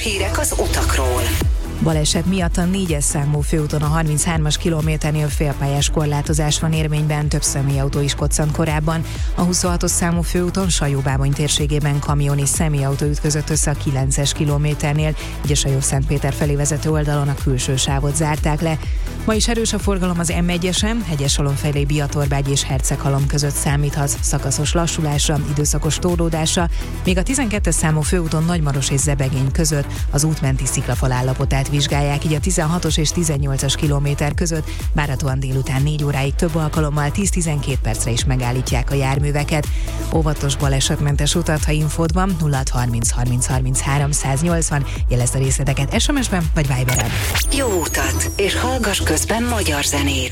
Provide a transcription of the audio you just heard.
hírek az utakról. Baleset miatt a 4-es számú főúton a 33-as kilométernél félpályás korlátozás van érvényben, több személyautó is koccant korábban. A 26-os számú főúton Sajó-Bábony térségében kamion és személyautó ütközött össze a 9-es kilométernél, így a Sajó-Szentpéter felé vezető oldalon a külső sávot zárták le. Ma is erős a forgalom az M1-esen, Hegyesalom felé Biatorbágy és Herceghalom között számíthat szakaszos lassulásra, időszakos torlódásra, míg a 12-es számú főúton Nagymaros és Zebegény között az útmenti sziklafal állapotát vizsgálják, így a 16-os és 18-as kilométer között várhatóan délután 4 óráig több alkalommal 10-12 percre is megállítják a járműveket. Óvatos balesetmentes utat, ha infód van, 0630 30 33 180, jelezd a részleteket SMS-ben vagy Viberen. Jó utat, és hallgass közben magyar zenét.